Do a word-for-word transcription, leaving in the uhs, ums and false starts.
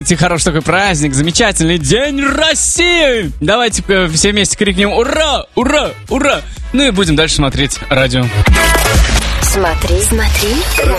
Хороший такой праздник, замечательный День России! Давайте все вместе крикнем «Ура! Ура! Ура!» Ну и будем дальше смотреть радио. Смотри, смотри.